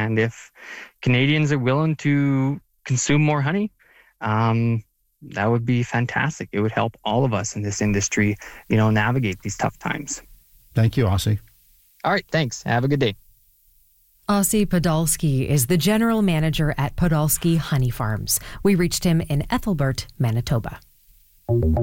And if Canadians are willing to consume more honey, that would be fantastic. It would help all of us in this industry, navigate these tough times. Thank you, Ossie. All right, thanks. Have a good day. Ossie Podolsky is the general manager at Podolsky Honey Farms. We reached him in Ethelbert, Manitoba.